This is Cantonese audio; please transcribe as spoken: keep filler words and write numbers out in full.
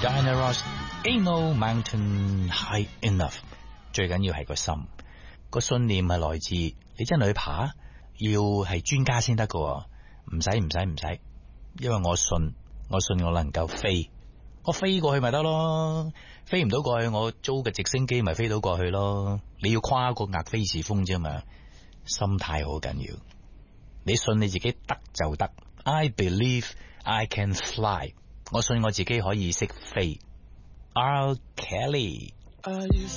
Diana Ross Ain't No Mountain High Enough。最緊要係個心，個信念係來自你真係去爬，要係專家先得噶，唔使唔使唔使，因為我信，我信我能夠飛，我飛過去咪得咯，飛唔到過去我租嘅直升機咪飛到過去咯。你要跨過額菲士峰啫嘛，心態好緊要，你信你自己得就得。I believe I can fly， 我信我自己可以識飛。R. Kelly。